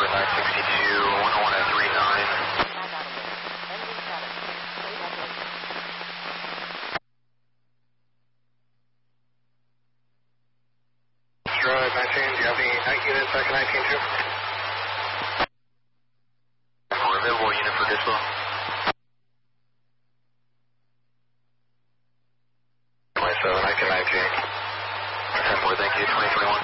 962, 101 at 39. Drive 19, do you have any night units back in 19-2? We're available unit for dispo. 27, 1919. 10-4, thank you, 2021.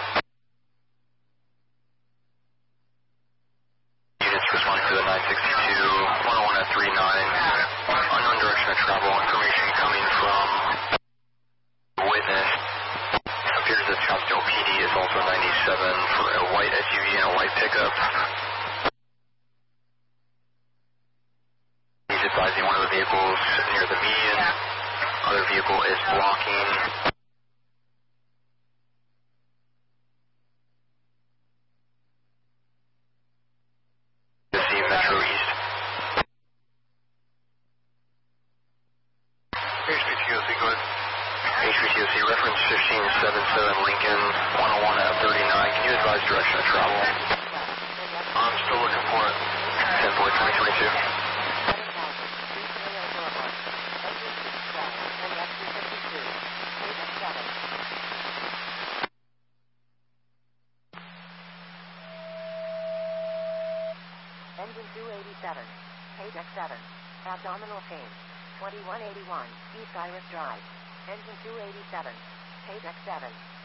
Units responding to the 962, 101 at 39. Unknown direction of travel, information coming from witness. Appears that Scottsdale PD is also 97 for a white SUV and a white pickup. He's advising one of the vehicles near the median. Other vehicle is blocking. The C Metro East. HPTOC, go ahead. HPTOC reference 1577 Lincoln, 101 at 39. Can you advise direction of travel? I'm still looking for it. 10-4, 2022. Engine 287, page X7, abdominal pain, 2181, East Iris Drive. Engine 287, page X7.